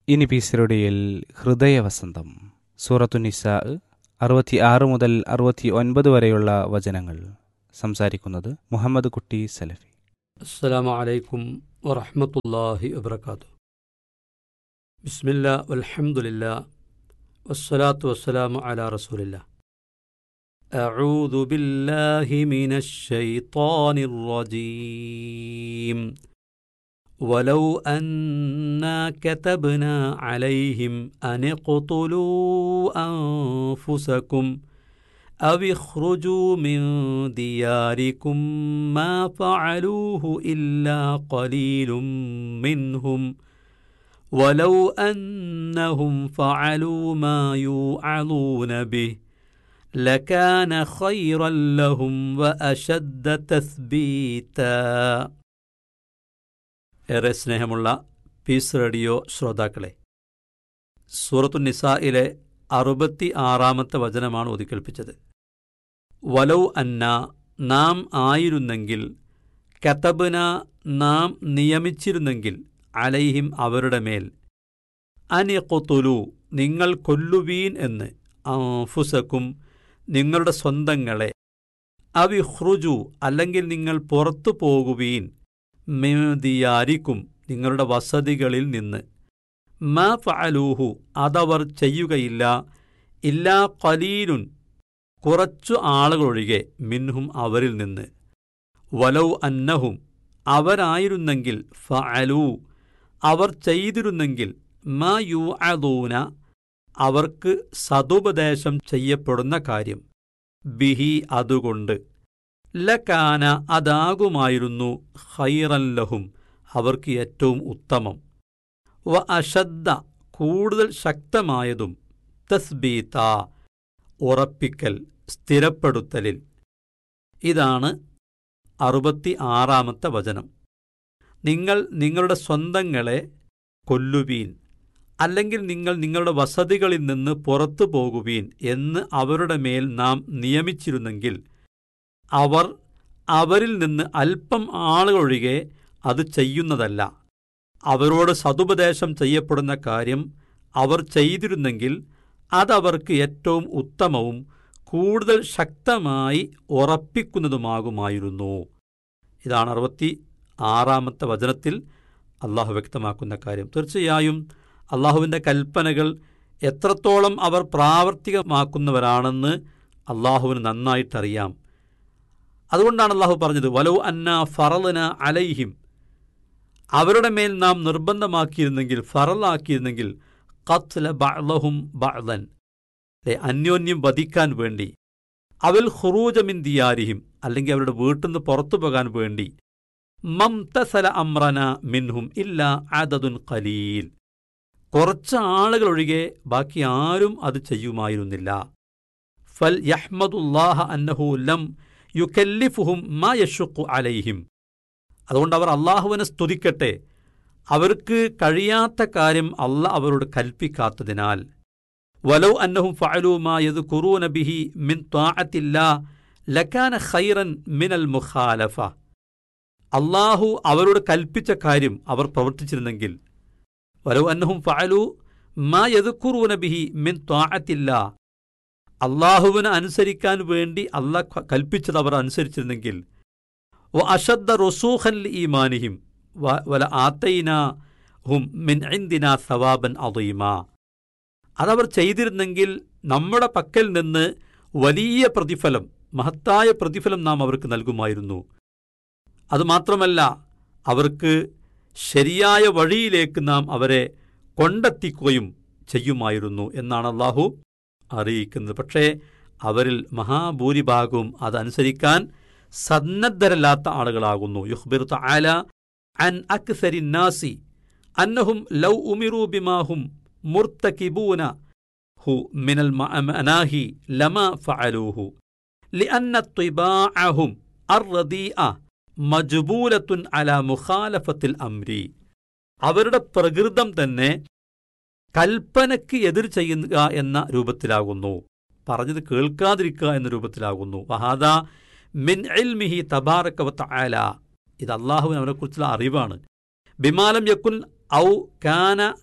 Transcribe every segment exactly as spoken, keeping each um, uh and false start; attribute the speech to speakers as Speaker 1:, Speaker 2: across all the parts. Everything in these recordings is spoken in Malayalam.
Speaker 1: ഇനി പീസിറുടിയിൽ ഹൃദയവസന്തം സൂറത്തു നിസാ അറുപത്തി ആറ് മുതൽ അറുപത്തി ഒൻപത് വരെയുള്ള വചനങ്ങൾ. സംസാരിക്കുന്നത് മുഹമ്മദ് കുട്ടി സലഫി.
Speaker 2: അസ്സലാമു അലൈക്കും വറഹ്മത്തുള്ളാഹി വബറകാതുഹു. ബിസ്മില്ലാ വൽഹംദുലില്ലാ വസ്സലാത്തു വസ്സലാമു അലാ റസൂലില്ലാ. അഊദു ബില്ലാഹി മിനശ് ശൈത്വാനിർ റജീം. വലൗ അന്നാ കതബ്നാ അലൈഹിം അൻ ഇഖ്തുലൂ അൻഫുസകും أو اخرجوا من دياركم ما فعلوه إلا قليل منهم ولو أنهم فعلوا ما يوعظون به لكان خيرا لهم وأشد تثبيتا. ഏറെ സ്നേഹമുള്ള പീസ് റേഡിയോ ശ്രോതാക്കളെ, സൂറത്തു നിസായിലെ അറുപത്തി ആറാമത്തെ വചനമാണ് ഓതിക്കേൾപ്പിച്ചത്. വലൗ അന്ന, നാം ആയിരുന്നെങ്കിൽ, കതബ്ന, നാം നിയമിച്ചിരുന്നെങ്കിൽ, അലൈഹിം, അവരുടെ മേൽ, അനിഖ്തുലു, നിങ്ങൾ കൊല്ലുവീൻ എന്ന്, അൻഫുസകും, നിങ്ങളുടെ സ്വന്തങ്ങളെ, അവിഖ്റുജു, അല്ലെങ്കിൽ നിങ്ങൾ പുറത്തു പോകുവീൻ, മിൻ ദിയാരിക്കും, നിങ്ങളുടെ വസതികളിൽ നിന്ന്, മാ ഫഅലൂഹു, അതവർ ചെയ്യുകയില്ല, ഇല്ലാ ഖലീലുൻ, കുറച്ചു ആളുകളൊഴികെ, മിൻഹും, അവരിൽ നിന്ന്, വലൗ അന്നഹും, അവരായിരുന്നെങ്കിൽ, ഫഅലൂ, അവർ ചെയ്തിരുന്നെങ്കിൽ, മാ യുഅദൂന, അവർക്ക് സതുപദേശം ചെയ്യപ്പെടുന്ന കാര്യം, ബിഹി, അതുകൊണ്ട്, ലകാന, അതാകുമായിരുന്നു, ഖൈറൻ ലഹും, അവർക്ക് ഏറ്റവും ഉത്തമം, വ അശദ്ദ, കൂടുതൽ ശക്തമായതും, തസ്ബീത, ഉറപ്പിക്കൽ, സ്ഥിരപ്പെടുത്തലിൽ. ഇതാണ് അറുപത്തി ആറാമത്തെ വചനം. നിങ്ങൾ നിങ്ങളുടെ സ്വന്തങ്ങളെ കൊല്ലുവീൻ, അല്ലെങ്കിൽ നിങ്ങൾ നിങ്ങളുടെ വസതികളിൽ നിന്ന് പുറത്തു പോകുവീൻ എന്ന് അവരുടെ മേൽ നാം നിയമിച്ചിരുന്നെങ്കിൽ, അവർ അവരിൽ നിന്ന് അല്പം ആളുകളൊഴികെ അത് ചെയ്യുന്നതല്ല. അവരോട് സതുപദേശം ചെയ്യപ്പെടുന്ന കാര്യം അവർ ചെയ്തിരുന്നെങ്കിൽ അതവർക്ക് ഏറ്റവും ഉത്തമവും കൂടുതൽ ശക്തമായി ഉറപ്പിക്കുന്നതുമാകുമായിരുന്നു. ഇതാണ് അറുപത്തി ആറാമത്തെ വചനത്തിൽ അള്ളാഹു വ്യക്തമാക്കുന്ന കാര്യം. തീർച്ചയായും അള്ളാഹുവിൻ്റെ കൽപ്പനകൾ എത്രത്തോളം അവർ പ്രാവർത്തികമാക്കുന്നവരാണെന്ന് അള്ളാഹുവിന് നന്നായിട്ടറിയാം. അതുകൊണ്ടാണ് അള്ളാഹു പറഞ്ഞത്, വലൗ അന്നാ ഫറദ്ന അലൈഹിം, അവരുടെ മേൽ നാം നിർബന്ധമാക്കിയിരുന്നെങ്കിൽ, ഫറലാക്കിയിരുന്നെങ്കിൽ, ഖത്ല ബഅ്ളഹും ബഅ്ളൻ, അന്യോന്യം വധിക്കാൻ വേണ്ടി, അവൽ ഖുറൂജ മിൻ ദിയാരിഹിം, അല്ലെങ്കിൽ അവരുടെ വീട്ടിൽ നിന്ന് പുറത്തു പോകാൻ വേണ്ടി, മംതസല അംറന മിൻഹും ഇല്ലാ അദദുൻ ഖലീൽ, കുറച്ച് ആളുകളൊഴികെ ബാക്കി ആരും അത് ചെയ്യുമായിരുന്നില്ല. ഫൽ യഹ്മദുല്ലാഹ അന്നഹു ലം യുകല്ലിഫുഹും മാ യശുഖു അലൈഹിം, അതുകൊണ്ട് അവർ അള്ളാഹുവിനെ സ്തുതിക്കട്ടെ, അവർക്ക് കഴിയാത്ത കാര്യം അള്ളാഹ് അവരോട് കൽപ്പിക്കാത്തതിനാൽ. വലൗ അന്നഹും ഫഅലൂ മാ യദ്കുറൂന ബിഹി മിൻ ത്വാഅത്തില്ലാഹ് ലകാന ഖൈറൻ മിനൽ മുഖാലഫ, അള്ളാഹു അവരോട് കൽപ്പിച്ച കാര്യം അവർ പ്രവർത്തിച്ചിരുന്നെങ്കിൽ, വലൗ അന്നഹും ഫഅലൂ മാ യദ്കുറൂന ബിഹി മിൻ ത്വാഅത്തില്ലാഹ്, അള്ളാഹുവിനെ അനുസരിക്കാൻ വേണ്ടി അള്ളാഹ് കൽപ്പിച്ചത് അവർ അനുസരിച്ചിരുന്നെങ്കിൽ, വ അശദ്ദ റുസൂഖൻ ഈമാനിഹിം വല ആതൈനാഹും മിൻ ഇൻദിനാ സവാബൻ അദീമാ, അതവർ ചെയ്തിരുന്നെങ്കിൽ നമ്മുടെ പക്കൽ നിന്ന് വലിയ പ്രതിഫലം, മഹത്തായ പ്രതിഫലം നാം അവർക്ക് നൽകുമായിരുന്നു. അതുമാത്രമല്ല, അവർക്ക് ശരിയായ വഴിയിലേക്ക് നാം അവരെ കൊണ്ടെത്തിക്കുകയും ചെയ്യുമായിരുന്നു എന്നാണ് അള്ളാഹു അറിയിക്കുന്നത്. പക്ഷേ അവരിൽ മഹാഭൂരിഭാഗവും അതനുസരിക്കാൻ സന്നദ്ധരല്ലാത്ത ആളുകളാകുന്നു. യുഖ്ബിറു തആല അൻ അക്സരി നാസി അന്നഹും ലൗ ഉമിറു ബിമാഹും മുർതകിബൂന ഹു മിനൽ മനാഹി ലമാ ഫഅലൂഹു ലിഅന്ന ത്വിബാഅഹും അർറദീഅ മജ്ബൂലത്തുൻ അലാ മുഖാലഫത്തിൽ അംരി, അവരുടെ പ്രകൃതം തന്നെ കൽപ്പനയ്ക്ക് എതിർ ചെയ്യുക എന്ന രൂപത്തിലാകുന്നു, പറഞ്ഞത് കേൾക്കാതിരിക്കുക എന്ന രൂപത്തിലാകുന്നു. വഹാദാ മിൻ ഇൽമിഹി തബാറക വതആല, ഇത് അള്ളാഹുവിന് അവനെക്കുറിച്ചുള്ള അറിവാണ്. ബിമാലം യക്കുൻ ഔ കാന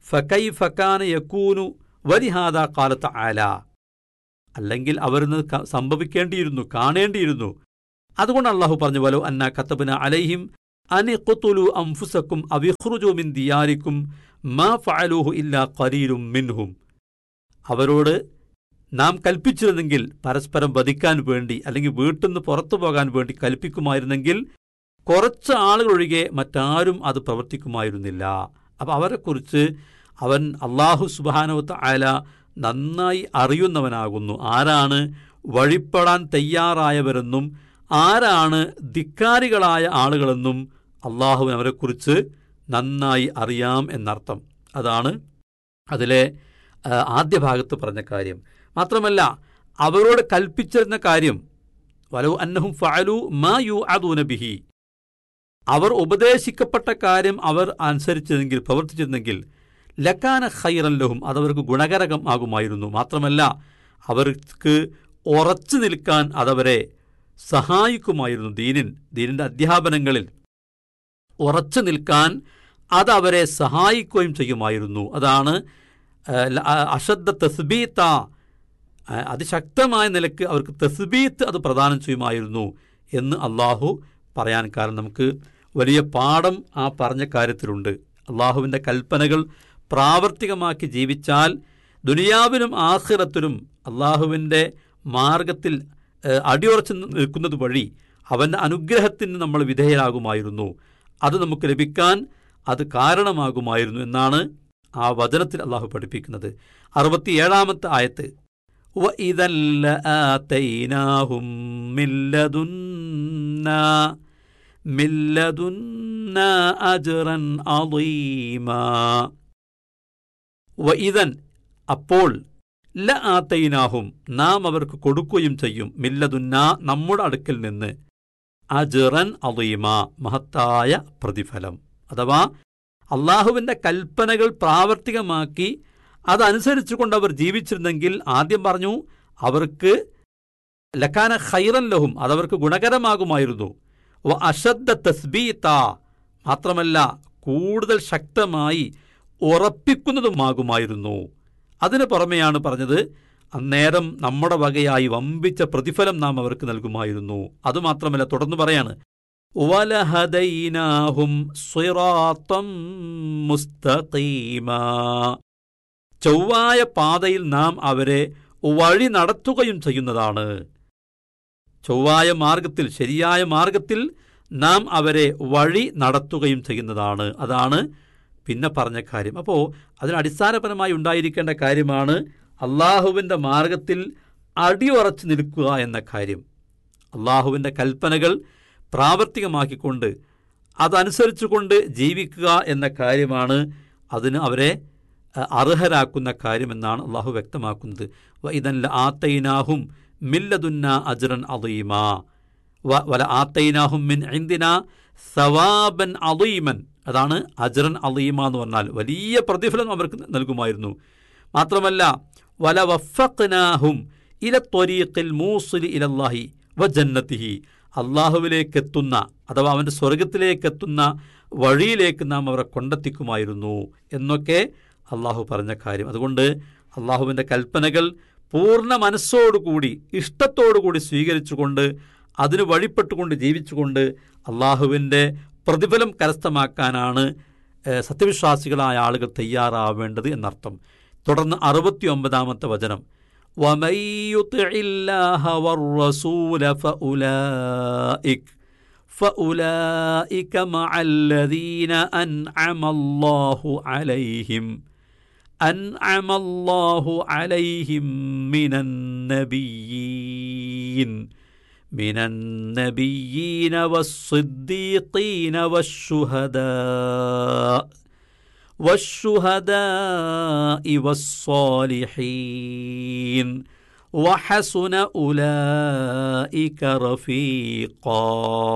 Speaker 2: ഫകൈഫ കാന യകൂനു വലിഹാദാ ഖാല തആല, അല്ലെങ്കിൽ അവരിന്ന് സംഭവിക്കേണ്ടിയിരുന്നു, കാണേണ്ടിയിരുന്നു. അതുകൊണ്ട് അള്ളാഹു പറഞ്ഞു, വലോ അന്നാ കതബ്നാ അലൈഹിം അൻ ഖുതുലു അൻഫുസകും അവ ഇഖ്റുജൂ മിൻ ദിയാരികും മാ ഫഅലൂഹു ഇല്ലാ ഖലീലും മിൻഹും. അവരോട് നാം കൽപ്പിച്ചിരുന്നെങ്കിൽ പരസ്പരം വധിക്കാൻ വേണ്ടി അല്ലെങ്കിൽ വീട്ടിൽ നിന്ന് പുറത്തു പോകാൻ വേണ്ടി കൽപ്പിക്കുമായിരുന്നെങ്കിൽ കുറച്ച് ആളുകളൊഴികെ മറ്റാരും അത് പ്രവർത്തിക്കുമായിരുന്നില്ല. അപ്പം അവരെക്കുറിച്ച് അവൻ അള്ളാഹു സുബ്ഹാനഹു തആല നന്നായി അറിയുന്നവനാകുന്നു. ആരാണ് വഴിപ്പെടാൻ തയ്യാറായവരെന്നും ആരാണ് ധിക്കാരികളായ ആളുകളെന്നും അള്ളാഹുവിന് അവരെക്കുറിച്ച് നന്നായി അറിയാം എന്നർത്ഥം. അതാണ് അതിലെ ആദ്യ ഭാഗത്ത് പറഞ്ഞ കാര്യം. മാത്രമല്ല അവരോട് കൽപ്പിച്ചിരുന്ന കാര്യം, വലൗ അന്നഹും ഫഅലു മാ യുഅദൂന ബിഹി, അവർ ഉപദേശിക്കപ്പെട്ട കാര്യം അവർ അനുസരിച്ചിരുന്നെങ്കിൽ, പ്രവർത്തിച്ചിരുന്നെങ്കിൽ, ലക്കാന ഖൈറൻ ലഹും, അതവർക്ക് ഗുണകരം ആകുമായിരുന്നു. മാത്രമല്ല അവർക്ക് ഉറച്ചു നിൽക്കാൻ അതവരെ സഹായിക്കുമായിരുന്നു. ദീനിൻ ദീനിൻ്റെ അധ്യാപനങ്ങളിൽ ഉറച്ചു നിൽക്കാൻ അതവരെ സഹായിക്കുകയും ചെയ്യുമായിരുന്നു. അതാണ് അശദ്ദ തസ്ബീത്ത, അതിശക്തമായ നിലക്ക് അവർക്ക് തസ്ബീത്ത് അത് പ്രദാനം ചെയ്യുമായിരുന്നു എന്ന് അള്ളാഹു പറയാൻ കാരണം നമുക്ക് വലിയ പാഠം ആ പറഞ്ഞ കാര്യത്തിലുണ്ട്. അള്ളാഹുവിൻ്റെ കൽപ്പനകൾ പ്രാവർത്തികമാക്കി ജീവിച്ചാൽ ദുനിയാവിലും ആഖിറത്തിലും അള്ളാഹുവിൻ്റെ മാർഗത്തിൽ അടിയുറച്ച് നിൽക്കുന്നത് വഴി അവൻ്റെ അനുഗ്രഹത്തിന് നമ്മൾ വിധേയരാകുമായിരുന്നു. അത് നമുക്ക് ലഭിക്കാൻ അത് കാരണമാകുമായിരുന്നു എന്നാണ് ആ വചനത്തിൽ അള്ളാഹു പഠിപ്പിക്കുന്നത്. അറുപത്തിയേഴാമത്തെ ആയത്ത്, وَإِذًا لَآتَيْنَاهُمْ مِن لَّدُنَّا مِن لَّدُنَّا أَجْرًا عَظِيمًا. وَإِذًا അപ്പോൾ ലആതൈനാഹും നാം അവർക്ക് കൊടുക്കുകയും ചെയ്യും, മില്ലദുന്ന നമ്മുടെ അടുക്കൽ നിന്ന്, അജ്റൻ അളീമ മഹത്തായ പ്രതിഫലം. അഥവാ അള്ളാഹുവിൻ്റെ കൽപ്പനകൾ പ്രാവർത്തികമാക്കി അതനുസരിച്ചുകൊണ്ട് അവർ ജീവിച്ചിരുന്നെങ്കിൽ, ആദ്യം പറഞ്ഞു അവർക്ക് ലക്കാന ഖൈറൻ ലഹും, അതവർക്ക് ഗുണകരമാകുമായിരുന്നു. വ അശദ്ദ തസ്ബീത, മാത്രമല്ല കൂടുതൽ ശക്തമായി ഉറപ്പിക്കുന്നതുമാകുമായിരുന്നു. അതിന് പുറമെയാണ് പറഞ്ഞത്, അന്നേരം നമ്മുടെ വകയായി വമ്പിച്ച പ്രതിഫലം നാം അവർക്ക് നൽകുമായിരുന്നു. അതുമാത്രമല്ല, തുടർന്ന് പറയാണ്, വലഹദൈനാഹും സിറാത്തം മുസ്തഖീമാ, ചൊവ്വായ പാതയിൽ നാം അവരെ വഴി നടത്തുകയും ചെയ്യുന്നതാണ്. ചൊവ്വായ മാർഗത്തിൽ, ശരിയായ മാർഗത്തിൽ നാം അവരെ വഴി നടത്തുകയും ചെയ്യുന്നതാണ്. അതാണ് പിന്നെ പറഞ്ഞ കാര്യം. അപ്പോൾ അതിന് അടിസ്ഥാനപരമായി ഉണ്ടായിരിക്കേണ്ട കാര്യമാണ് അള്ളാഹുവിൻ്റെ മാർഗത്തിൽ അടിയുറച്ച് നിൽക്കുക എന്ന കാര്യം. അള്ളാഹുവിൻ്റെ കൽപ്പനകൾ പ്രാവർത്തികമാക്കിക്കൊണ്ട് അതനുസരിച്ചുകൊണ്ട് ജീവിക്കുക എന്ന കാര്യമാണ് അതിന് അവരെ അർഹരാക്കുന്ന കാര്യമെന്നാണ് അള്ളാഹു വ്യക്തമാക്കുന്നത്. വ ഇദൻ ലആതൈനാഹും മിൻ ലദുന്നാ അജ്റൻ അളീമാ വല ആതൈനാഹും മിൻ ഇൻദിനാ സവാബൻ അളീമൻ. അതാണ് അജ്റൻ അളീമ എന്ന് പറഞ്ഞാൽ വലിയ പ്രതിഫലം അവർക്ക് നൽകുമായിരുന്നു. മാത്രമല്ല വല വഫഖ്നാഹും ഇല ത്വരീഖിൽ മൂസിലി ഇലല്ലാഹി വ ജന്നതിഹി, അള്ളാഹുവിലേക്കെത്തുന്ന അഥവാ അവൻ്റെ സ്വർഗത്തിലേക്കെത്തുന്ന വഴിയിലേക്ക് നാം അവരെ കൊണ്ടെത്തിക്കുമായിരുന്നു എന്നൊക്കെ അള്ളാഹു പറഞ്ഞ കാര്യം. അതുകൊണ്ട് അള്ളാഹുവിൻ്റെ കൽപ്പനകൾ പൂർണ്ണ മനസ്സോടുകൂടി ഇഷ്ടത്തോടുകൂടി സ്വീകരിച്ചുകൊണ്ട് അതിന് വഴിപ്പെട്ടുകൊണ്ട് ജീവിച്ചുകൊണ്ട് അള്ളാഹുവിൻ്റെ പ്രതിഫലം കരസ്ഥമാക്കാനാണ് സത്യവിശ്വാസികളായ ആളുകൾ തയ്യാറാവേണ്ടത് എന്നർത്ഥം. തുടർന്ന് അറുപത്തി ഒമ്പതാമത്തെ വചനം, وَمَن يُطِعِ اللَّهَ وَالرَّسُولَ فَأُولَٰئِكَ فَأُولَٰئِكَ مَعَ الَّذِينَ أَنْعَمَ اللَّهُ عَلَيْهِمْ أَنْعَمَ اللَّهُ عَلَيْهِمْ مِنَ النَّبِيِّينَ من النبيين والصديقين والشهداء والشهداء والصالحين وحسن أولئك رفيقا.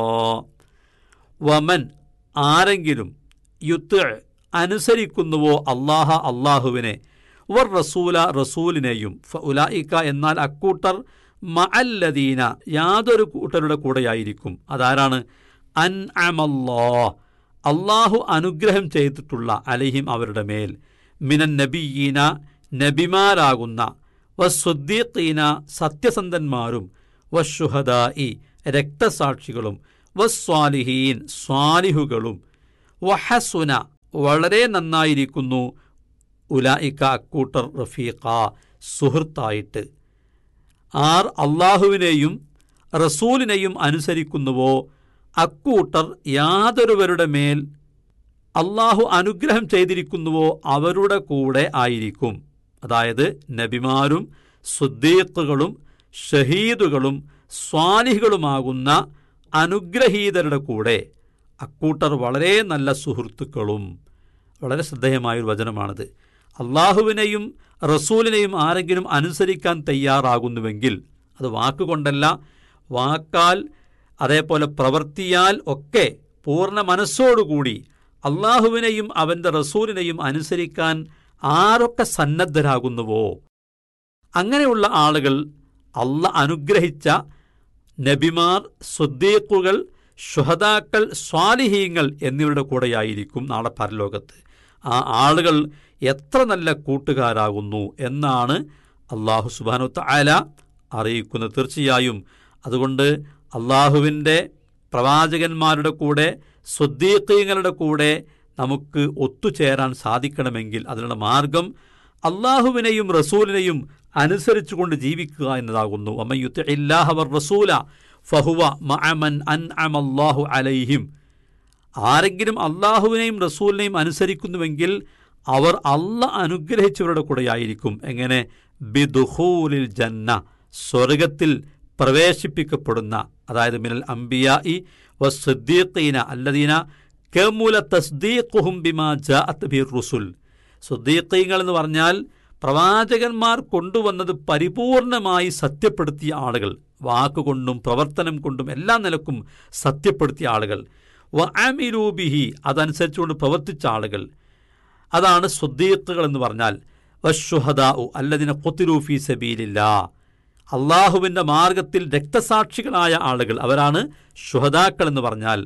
Speaker 2: വമൻ ആരെങ്കിലും യുത്ത് അനുസരിക്കുന്നുവോ അല്ലാഹ അല്ലാഹുവിനെ, വർ റസൂല റസൂലിനെയും, ഫഉലൈക എന്നാൽ അക്കൂട്ടർ മഅല്ലദീന യാതൊരു കൂട്ടരുടെ കൂടെയായിരിക്കും. അതാരാണ്? അൻഅമല്ലാഹ് അള്ളാഹു അനുഗ്രഹം ചെയ്തിട്ടുള്ള, അലൈഹിം അവരുടെ മേൽ, മിനൻ നബിയീന നബിമാരാകുന്ന, വസ്സുദ്ദീഖീന സത്യസന്ധന്മാരും, വശുഹദാഇ രക്തസാക്ഷികളും, വസ്വാലിഹീൻ സ്വാലിഹുകളും, വഹസുന വളരെ നന്നായിരിക്കുന്നു, ഉലായിക്ക അക്കൂട്ടർ റഫീഖ സുഹൃത്തായിട്ട്. ആർ അള്ളാഹുവിനെയും റസൂലിനെയും അനുസരിക്കുന്നുവോ അക്കൂട്ടർ യാതൊരുവരുടെ മേൽ അള്ളാഹു അനുഗ്രഹം ചെയ്തിരിക്കുന്നുവോ അവരുടെ കൂടെ ആയിരിക്കും. അതായത് നബിമാരും സുദ്ദീഖുകളും ഷഹീദുകളും സ്വാലിഹുകളുമാകുന്ന അനുഗ്രഹീതരുടെ കൂടെ അക്കൂട്ടർ വളരെ നല്ല സുഹൃത്തുക്കളും. വളരെ ശ്രദ്ധേയമായൊരു വചനമാണിത്. അള്ളാഹുവിനെയും റസൂലിനെയും ആരെങ്കിലും അനുസരിക്കാൻ തയ്യാറാകുന്നുവെങ്കിൽ അത് വാക്കുകൊണ്ടല്ല, വാക്കാൽ അതേപോലെ പ്രവർത്തിയാൽ ഒക്കെ പൂർണ്ണ മനസ്സോടുകൂടി അള്ളാഹുവിനെയും അവൻ്റെ റസൂലിനെയും അനുസരിക്കാൻ ആരൊക്കെ സന്നദ്ധരാകുന്നുവോ അങ്ങനെയുള്ള ആളുകൾ അള്ളാഹ് അനുഗ്രഹിച്ച നബിമാർ, സുദ്ദീഖുകൾ, ശുഹദാക്കൾ, സ്വാലിഹീങ്ങൾ എന്നിവരുടെ കൂടെയായിരിക്കും നാളെ പരലോകത്ത്. ആ ആളുകൾ എത്ര നല്ല കൂട്ടുകാരാകുന്നു എന്നാണ് അള്ളാഹു സുബ്ഹാനഹു വ തആല അറിയിക്കുന്നത്. തീർച്ചയായും അതുകൊണ്ട് അള്ളാഹുവിൻ്റെ പ്രവാചകന്മാരുടെ കൂടെ സുദ്ദീഖീങ്ങളുടെ കൂടെ നമുക്ക് ഒത്തുചേരാൻ സാധിക്കണമെങ്കിൽ അതിനുള്ള മാർഗം അള്ളാഹുവിനെയും റസൂലിനെയും അനുസരിച്ചുകൊണ്ട് ജീവിക്കുക എന്നതാകുന്നു. വമൻ യുതിഇല്ലാഹ വർ-റസൂല ഫഹുവ മഅമൻ അൻഅമല്ലാഹു അലൈഹിം. ആരെങ്കിലും അള്ളാഹുവിനെയും റസൂലിനെയും അനുസരിക്കുന്നുവെങ്കിൽ അവർ അള്ളാഹ് അനുഗ്രഹിച്ചവരുടെ കൂടെയായിരിക്കും. എങ്ങനെ? ബിദുഖൂലിൽ ജന്ന, സ്വർഗത്തിൽ പ്രവേശിപ്പിക്കപ്പെടുന്ന, അതായത് മിനൽ അംബിയാഇ വസ്സിദ്ദീഖീന അല്ലദീന കമുല തസ്ദീഖുഹും ബിമാ ജാഅത് ബിർ റുസുൽ. സുദ്ദീഖീങ്ങൾ എന്ന് പറഞ്ഞാൽ പ്രവാചകന്മാർ കൊണ്ടുവന്നത് പരിപൂർണമായി സത്യപ്പെടുത്തിയ ആളുകൾ, വാക്കുകൊണ്ടും പ്രവർത്തനം കൊണ്ടും എല്ലാ നിലക്കും സത്യപ്പെടുത്തിയ ആളുകൾ. വ അമിലൂ ബിഹി, അതനുസരിച്ചുകൊണ്ട് പ്രവർത്തിച്ച ആളുകൾ, അതാണ് സുദ്ദീഖുകൾ എന്ന് പറഞ്ഞാൽ. വശുഹദാഉ അല്ലദീന ഖുതിലൂ ഫീ സബീലില്ലാഹ്, അള്ളാഹുവിൻ്റെ മാർഗത്തിൽ രക്തസാക്ഷികളായ ആളുകൾ, അവരാണ് ശുഹദാക്കൾ എന്ന് പറഞ്ഞാൽ.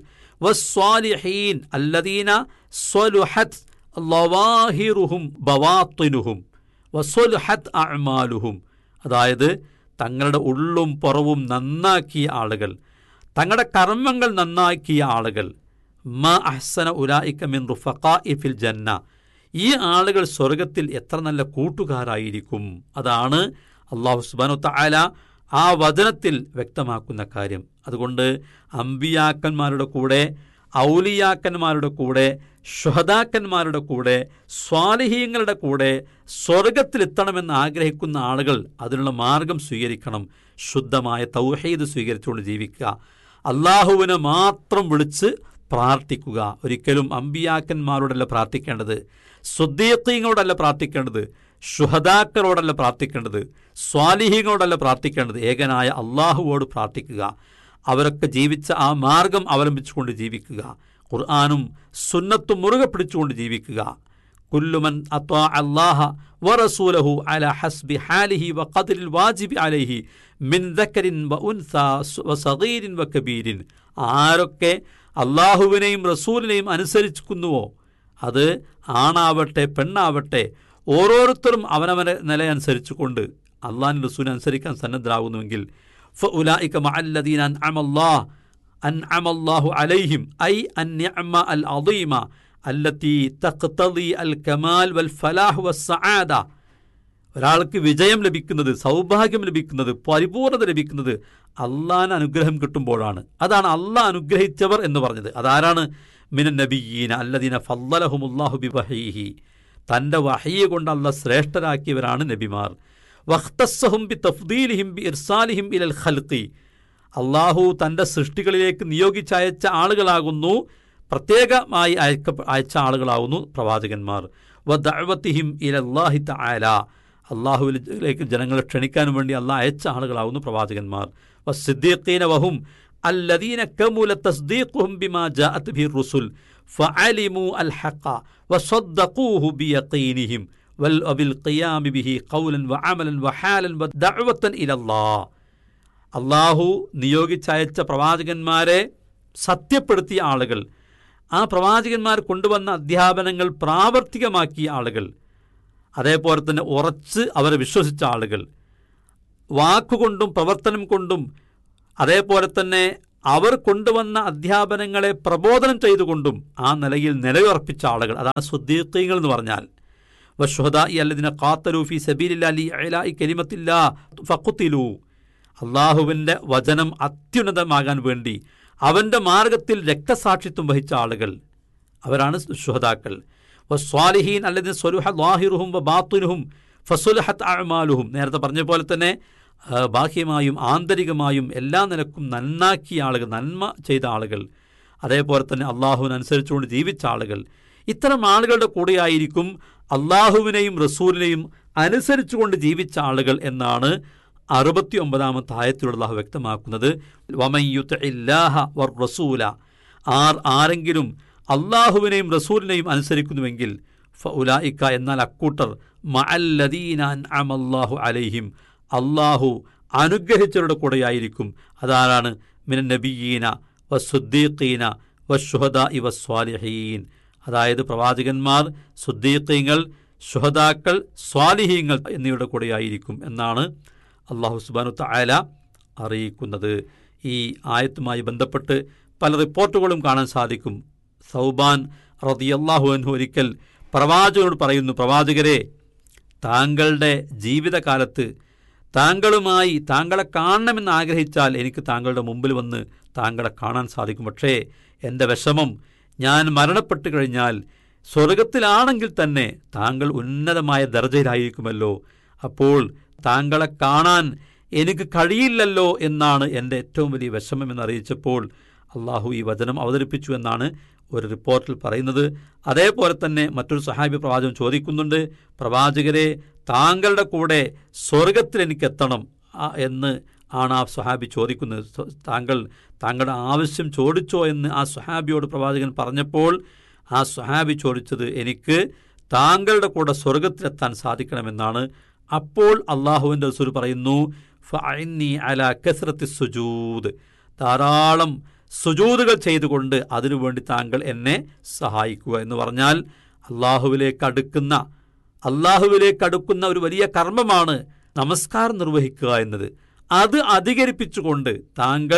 Speaker 2: വസ്വാലിഹീൻ അല്ലദീന സ്വലുഹത് ലവാഹിറുഹും ബവാത്തിനുഹും വസ്വലുഹത് അഅ്മാലുഹും, അതായത് തങ്ങളുടെ ഉള്ളും പുറവും നന്നാക്കിയ ആളുകൾ, തങ്ങളുടെ കർമ്മങ്ങൾ നന്നാക്കിയ ആളുകൾ. മാ അഹ്സന ഉലായിക മിൻ റുഫഖാഇ ഫിൽ ജന്ന, ഈ ആളുകൾ സ്വർഗത്തിൽ എത്ര നല്ല കൂട്ടുകാരായിരിക്കും. അതാണ് അല്ലാഹു സുബ്ഹാനഹു വ തആല ആ വചനത്തിൽ വ്യക്തമാക്കുന്ന കാര്യം. അതുകൊണ്ട് അമ്പിയാക്കന്മാരുടെ കൂടെ, ഔലിയാക്കന്മാരുടെ കൂടെ, ശുഹദാക്കന്മാരുടെ കൂടെ, സ്വാലിഹീങ്ങളുടെ കൂടെ സ്വർഗത്തിലെത്തണമെന്ന് ആഗ്രഹിക്കുന്ന ആളുകൾ അതിനുള്ള മാർഗം സ്വീകരിക്കണം. ശുദ്ധമായ തൗഹീദ് സ്വീകരിച്ചുകൊണ്ട് ജീവിക്കുക, അള്ളാഹുവിനെ മാത്രം വിളിച്ച് പ്രാർത്ഥിക്കുക. ഒരിക്കലും അമ്പിയാക്കന്മാരോടല്ല പ്രാർത്ഥിക്കേണ്ടത്, സുദ്ദീഖീങ്ങളോടല്ല പ്രാർത്ഥിക്കേണ്ടത്, ശുഹദാക്കളോടല്ല പ്രാർത്ഥിക്കേണ്ടത്, സ്വാലിഹീങ്ങളോടല്ല പ്രാർത്ഥിക്കേണ്ടത്, ഏകനായ അള്ളാഹുവോട് പ്രാർത്ഥിക്കുക. അവരൊക്കെ ജീവിച്ച ആ മാർഗം അവലംബിച്ചുകൊണ്ട് ജീവിക്കുക. ഖുർആനും സുന്നത്തും മുറുകെ പിടിച്ചുകൊണ്ട് ജീവിക്കുക. കുല്ലുമൻ അത്വാ അല്ലാഹ വറസൂലഹു അലാ ഹസ്ബി ഹാലിഹി വഖദ്രിൽ വാജിബി അലൈഹി മിൻ ദക്കരിൻ വഉൻസാ വസഗീരിൻ വകബീരിൻ, ആരൊക്കെ അള്ളാഹുവിനെയും റസൂലിനെയും അനുസരിക്കുന്നുവോ, അത് ആണാവട്ടെ പെണ്ണാവട്ടെ, ഓരോരുത്തരും അവനവനെ നിലയനുസരിച്ചുകൊണ്ട് അള്ളാഹിൻ്റെ റസൂലിനെ അനുസരിക്കാൻ സന്നദ്ധരാകുന്നുവെങ്കിൽ ഫഉലായിക മഅല്ലദീന അൻഅമല്ലാഹു അൻഅമല്ലാഹു അലൈഹിം ഐ അൻനിഅമ അൽ അദീമ അല്ലത്തി തഖ്തദി അൽ കമാൽ വൽ ഫലാഹ് വസ്സആദ. ഒരാൾക്ക് വിജയം ലഭിക്കുന്നത്, സൗഭാഗ്യം ലഭിക്കുന്നത്, പരിപൂർണത ലഭിക്കുന്നത് അള്ളാഹിന് അനുഗ്രഹം കിട്ടുമ്പോഴാണ്. അതാണ് അള്ളാഹ് അനുഗ്രഹിച്ചവർ എന്ന് പറഞ്ഞത്. അതാരാണ്? മിനൻ നബിയ്യീന അല്ലദീന ഫളലഹുമുല്ലാഹു ബിവഹീഹി, തൻ്റെ വഹയ്യ് കൊണ്ട് അള്ളാഹ് ശ്രേഷ്ഠരാക്കിയവരാണ് നബിമാർ. വഖ്തസ്സഹും ബിതഫ്ദീലിഹിം ബിഇർസാലിഹിം ഇലൽ ഖൽഖി, അള്ളാഹു തൻ്റെ സൃഷ്ടികളിലേക്ക് നിയോഗിച്ചയച്ച ആളുകളാകുന്നു, പ്രത്യേകമായി അയക്ക അയച്ച ആളുകളാകുന്നു പ്രവാചകന്മാർ. വദഅവതിഹിം ഇലല്ലാഹി തആല, അള്ളാഹുവിലേക്ക് ജനങ്ങളെ ക്ഷണിക്കാനും വേണ്ടി അള്ളാഹ് അയച്ച ആളുകളാകുന്നു പ്രവാചകന്മാർ. വസ്സിദ്ദീഖീന വഹും അല്ലദീന കമുല തസ്ദീഖുഹും ബിമാ ജാഅത് ബിർ റുസുൽ ഫഅലിമു അൽ ഹഖ വസദ്ദഖൂഹു ബിയഖീനിഹിം വൽ അബിൽ ഖിയാമി ബിഹി ഖൗലൻ വഅമലൻ വഹാലൻ വദഅവതൻ ഇലല്ലാഹ്. അള്ളാഹു നിയോഗിച്ചയച്ച പ്രവാചകന്മാരെ സത്യപ്പെടുത്തിയ ആളുകൾ, ആ പ്രവാചകന്മാർ കൊണ്ടുവന്ന അധ്യാപനങ്ങൾ പ്രാവർത്തികമാക്കിയ ആളുകൾ, അതേപോലെ തന്നെ ഉറച്ച് അവരെ വിശ്വസിച്ച ആളുകൾ, വാക്കുകൊണ്ടും പ്രവർത്തനം കൊണ്ടും അതേപോലെ തന്നെ അവർ കൊണ്ടുവന്ന അധ്യാപനങ്ങളെ പ്രബോധനം ചെയ്തുകൊണ്ടും ആ നിലയിൽ നിലയുറപ്പിച്ച ആളുകൾ, അതാണ് സ്വദ്ദീഖീങ്ങൾ എന്ന് പറഞ്ഞാൽ. വശുഹദാഇ അല്ലദീന ഖാതലൂ ഫീ സബീലില്ലാഹി ലിഇലാഇ കലിമത്തില്ലാഹി ഫഖുതിലൂ, അള്ളാഹുവിൻ്റെ വചനം അത്യുന്നതമാകാൻ വേണ്ടി അവൻ്റെ മാർഗത്തിൽ രക്തസാക്ഷിത്വം വഹിച്ച ആളുകൾ, അവരാണ് ശുഹദാക്കൾ. വസ്വാലിഹീൻ അല്ലദീന സ്വലുഹ ളാഹിറുഹും വബാത്തിനുഹും ഫസുലഹത് അഅമാലുഹും, നേരത്തെ പറഞ്ഞ പോലെ തന്നെ ബാഹ്യമായും ആന്തരികമായും എല്ലാ നിലക്കും നന്നാക്കിയ ആളുകൾ, നന്മ ചെയ്ത ആളുകൾ, അതേപോലെ തന്നെ അള്ളാഹുവിനനുസരിച്ചുകൊണ്ട് ജീവിച്ച ആളുകൾ. ഇത്തരം ആളുകളുടെ കൂടെയായിരിക്കും അള്ളാഹുവിനെയും റസൂലിനെയും അനുസരിച്ചുകൊണ്ട് ജീവിച്ച ആളുകൾ എന്നാണ് അറുപത്തി ഒമ്പതാമത്തെ ആയത്തിലൂടെ അള്ളാഹു വ്യക്തമാക്കുന്നത്. വമൻ യുതിഇല്ലാഹ വർ-റസൂല, ആർ ആരെങ്കിലും അള്ളാഹുവിനെയും റസൂലിനെയും അനുസരിക്കുന്നുവെങ്കിൽ ഫഉലൈക, എന്നാൽ അക്കൂട്ടർ മഅല്ലദീന അൻഅമല്ലാഹു അലൈഹിം, അള്ളാഹു അനുഗ്രഹിച്ചവരുടെ കൂടെയായിരിക്കും. അതാരാണ്? മിനൻ നബിയ്യീന വസ്സുദ്ദീഖീന വശുഹദാഇ വസ്വാലിഹീൻ, അതായത് പ്രവാചകന്മാർ, സുദ്ദീഖീങ്ങൾ, ശുഹദാക്കൾ, സ്വാലിഹീങ്ങൾ എന്നിവരുടെ കൂടെയായിരിക്കും എന്നാണ് അള്ളാഹു സുബ്ഹാനഹു തആല അറിയിക്കുന്നത്. ഈ ആയത്തുമായി ബന്ധപ്പെട്ട് പല റിപ്പോർട്ടുകളും കാണാൻ സാധിക്കും. സൗബാൻ റളിയല്ലാഹു അൻഹു ഒരിക്കൽ പ്രവാചകനോട് പറയുന്നു, പ്രവാചകരെ, താങ്കളുടെ ജീവിതകാലത്ത് താങ്കളുമായി താങ്കളെ കാണണമെന്ന് ആഗ്രഹിച്ചാൽ എനിക്ക് താങ്കളുടെ മുമ്പിൽ വന്ന് താങ്കളെ കാണാൻ സാധിക്കും. പക്ഷേ എൻ്റെ വിഷമം, ഞാൻ മരണപ്പെട്ടു കഴിഞ്ഞാൽ സ്വർഗത്തിലാണെങ്കിൽ തന്നെ താങ്കൾ ഉന്നതമായ ദർജയിലായിരിക്കുമല്ലോ, അപ്പോൾ താങ്കളെ കാണാൻ എനിക്ക് കഴിയില്ലല്ലോ എന്നാണ് എൻ്റെ ഏറ്റവും വലിയ വിഷമം എന്നറിയിച്ചപ്പോൾ അള്ളാഹു ഈ വചനം അവതരിപ്പിച്ചു എന്നാണ് ഒരു റിപ്പോർട്ടിൽ പറയുന്നത്. അതേപോലെ തന്നെ മറ്റൊരു സഹാബി പ്രവാചകൻ ചോദിക്കുന്നുണ്ട്, പ്രവാചകരെ, താങ്കളുടെ കൂടെ സ്വർഗത്തിൽ എനിക്കെത്തണം എന്ന് ആണ് ആ സ്വഹാബി ചോദിക്കുന്നത്. താങ്കൾ താങ്കളുടെ ആവശ്യം ചോദിച്ചോ എന്ന് ആ സ്വഹാബിയോട് പ്രവാചകൻ പറഞ്ഞപ്പോൾ ആ സ്വഹാബി ചോദിച്ചത്, എനിക്ക് താങ്കളുടെ കൂടെ സ്വർഗത്തിലെത്താൻ സാധിക്കണമെന്നാണ്. അപ്പോൾ അള്ളാഹുവിൻ്റെ റസൂൽ പറയുന്നു, ഫഅഇന്നി അലാ കസ്റത്തി സുജൂദ്, ധാരാളം സുജൂദുകൾ ചെയ്തുകൊണ്ട് അതിനുവേണ്ടി താങ്കൾ എന്നെ സഹായിക്കുക എന്ന് പറഞ്ഞാൽ അള്ളാഹുവിലേക്ക് അടുക്കുന്ന അള്ളാഹുവിലേക്ക് അടുക്കുന്ന ഒരു വലിയ കർമ്മമാണ് നമസ്കാരം നിർവഹിക്കുക എന്നത്. അത് അധികരിപ്പിച്ചുകൊണ്ട് താങ്കൾ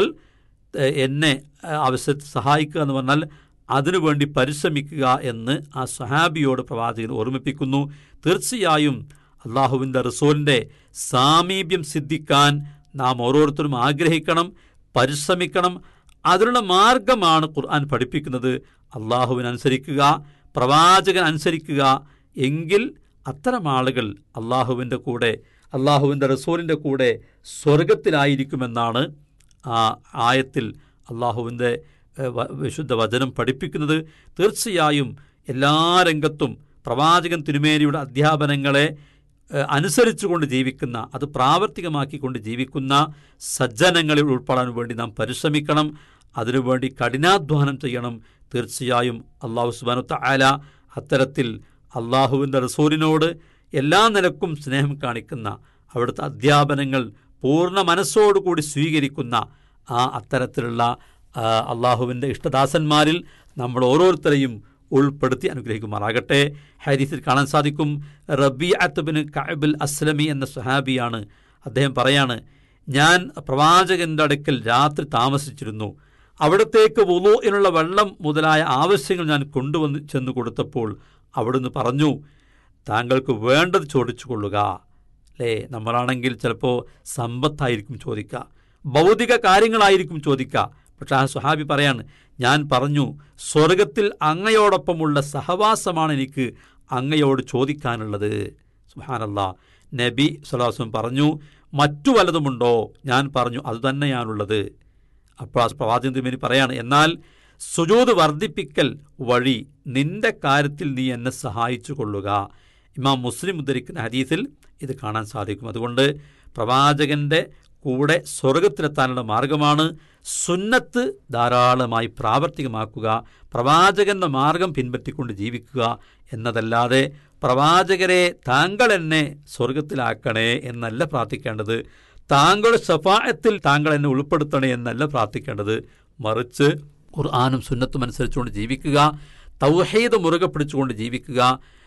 Speaker 2: എന്നെ ആവശ്യത്തിൽ സഹായിക്കുക എന്ന് പറഞ്ഞാൽ അതിനുവേണ്ടി പരിശ്രമിക്കുക എന്ന് ആ സഹാബിയോട് പ്രവാചകൻ ഓർമ്മിപ്പിക്കുന്നു. തീർച്ചയായും അള്ളാഹുവിൻ്റെ റസൂലിൻ്റെ സാമീപ്യം സിദ്ധിക്കാൻ നാം ഓരോരുത്തരും ആഗ്രഹിക്കണം, പരിശ്രമിക്കണം. അതിനുള്ള മാർഗമാണ് ഖുർആൻ പഠിപ്പിക്കുന്നത്. അള്ളാഹുവിനനുസരിക്കുക, പ്രവാചകൻ അനുസരിക്കുക. എങ്കിൽ അത്തരം ആളുകൾ അള്ളാഹുവിൻ്റെ കൂടെ, അള്ളാഹുവിൻ്റെ റസൂലിൻ്റെ കൂടെ സ്വർഗത്തിലായിരിക്കുമെന്നാണ് ആ ആയത്തിൽ അള്ളാഹുവിൻ്റെ വിശുദ്ധ വചനം പഠിപ്പിക്കുന്നത്. തീർച്ചയായും എല്ലാ രംഗത്തും പ്രവാചകൻ തിരുമേനിയുടെ അധ്യാപനങ്ങളെ അനുസരിച്ചുകൊണ്ട് ജീവിക്കുന്ന, അത് പ്രാവർത്തികമാക്കിക്കൊണ്ട് ജീവിക്കുന്ന സജ്ജനങ്ങളിൽ ഉൾപ്പെടാൻ വേണ്ടി നാം പരിശ്രമിക്കണം. അതിനുവേണ്ടി കഠിനാധ്വാനം ചെയ്യണം. തീർച്ചയായും അള്ളാഹു സുബ്ഹാനഹു തആല അത്തരത്തിൽ അള്ളാഹുവിൻ്റെ റസൂലിനോട് എല്ലാ നിലക്കും സ്നേഹം കാണിക്കുന്ന, അവിടുത്തെ അധ്യാപനങ്ങൾ പൂർണ്ണ മനസ്സോടുകൂടി സ്വീകരിക്കുന്ന ആ അത്തരത്തിലുള്ള അള്ളാഹുവിൻ്റെ ഇഷ്ടദാസന്മാരിൽ നമ്മൾ ഓരോരുത്തരെയും ഉൾപ്പെടുത്തി അനുഗ്രഹിക്കുമാറാകട്ടെ. ഹദീസിൽ കാണാൻ സാധിക്കും, റബീഅത്ത് ബിൻ കഅബ് അസ്ലമി എന്ന സ്വഹാബിയാണ്. അദ്ദേഹം പറയാണ്, ഞാൻ പ്രവാചകൻ്റെ അടുക്കൽ രാത്രി താമസിച്ചിരുന്നു. അവിടത്തേക്ക് വുളൂഇനുള്ള വെള്ളം മുതലായ ആവശ്യങ്ങൾ ഞാൻ കൊണ്ടുവന്ന് ചെന്ന് കൊടുത്തപ്പോൾ അവിടുന്ന് പറഞ്ഞു, താങ്കൾക്ക് വേണ്ടത് ചോദിച്ചു കൊള്ളുക. അല്ലേ, നമ്മളാണെങ്കിൽ ചിലപ്പോൾ സമ്പത്തായിരിക്കും ചോദിക്കുക, ഭൗതിക കാര്യങ്ങളായിരിക്കും ചോദിക്കുക. പക്ഷെ ആ സ്വഹാബി പറയാണ്, ഞാൻ പറഞ്ഞു, സ്വർഗത്തിൽ അങ്ങയോടൊപ്പമുള്ള സഹവാസമാണ് എനിക്ക് അങ്ങയോട് ചോദിക്കാനുള്ളത്. സുബ്ഹാനല്ലാഹ്. നബി സ്വല്ലല്ലാഹു അലൈഹി വസല്ലം പറഞ്ഞു, മറ്റു വല്ലതുമുണ്ടോ? ഞാൻ പറഞ്ഞു, അതുതന്നെയാണുള്ളത്. അപ്പോൾ ആ പ്രവാചകൻ തിരുമേനി പറയാണ്, എന്നാൽ സുജൂദ് വർദ്ധിപ്പിക്കൽ വഴി നിന്റെ കാര്യത്തിൽ നീ എന്നെ സഹായിച്ചു കൊള്ളുക. ഇമാം മുസ്ലിം ഉദ്ധരിക്കുന്ന ഹദീസിൽ ഇത് കാണാൻ സാധിക്കും. അതുകൊണ്ട് പ്രവാചകൻ്റെ കൂടെ സ്വർഗത്തിലെത്താനുള്ള മാർഗമാണ് സുന്നത്ത് ധാരാളമായി പ്രാവർത്തികമാക്കുക, പ്രവാചകന്റെ മാർഗം പിൻപറ്റിക്കൊണ്ട് ജീവിക്കുക എന്നതല്ലാതെ പ്രവാചകരെ താങ്കൾ എന്നെ സ്വർഗത്തിലാക്കണേ എന്നല്ല പ്രാർത്ഥിക്കേണ്ടത്, താങ്കളുടെ ശഫാഅത്തിൽ താങ്കൾ എന്നെ ഉൾപ്പെടുത്തണേ എന്നല്ല പ്രാർത്ഥിക്കേണ്ടത്. മറിച്ച് ഖുർആനും സുന്നത്തും അനുസരിച്ചുകൊണ്ട് ജീവിക്കുക, തൗഹീദ് മുറുകെ പിടിച്ചുകൊണ്ട് ജീവിക്കുക,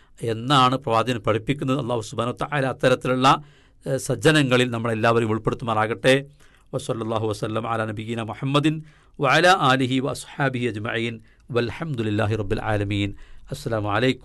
Speaker 2: എന്നാണ് പ്രവാചകൻ പഠിപ്പിക്കുന്നത്. അല്ലാഹു സുബ്ഹാനഹു വ തആല അത്തരത്തിലുള്ള സജ്ജനങ്ങളിൽ നമ്മളെല്ലാവരും ഉൾപ്പെടുത്തുമാറാകട്ടെ. വസല്ലല്ലാഹു വസല്ലം അലാ നബിയ്യിന മുഹമ്മദിൻ വഅലാ ആലിഹി വഅസ്ഹാബിഹി അജ്മഈൻ വൽഹംദുലില്ലാഹി റബ്ബിൽ ആലമീൻ. അസ്സലാമു അലൈക്കും